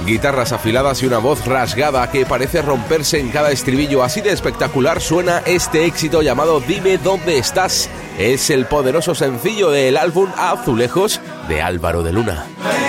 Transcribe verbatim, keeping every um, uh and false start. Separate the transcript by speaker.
Speaker 1: Guitarras afiladas y una voz rasgada que parece romperse en cada estribillo. Así de espectacular suena este éxito llamado Dime dónde estás. Es el poderoso sencillo del álbum Azulejos de Álvaro de Luna.